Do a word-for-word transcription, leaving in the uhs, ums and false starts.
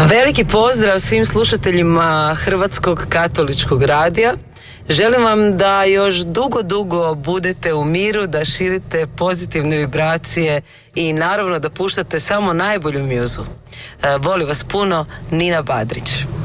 Veliki pozdrav svim slušateljima Hrvatskog katoličkog radija. Želim vam da još dugo, dugo budete u miru, da širite pozitivne vibracije i naravno da puštate samo najbolju mjuzu. E, volim vas puno, Nina Badrić.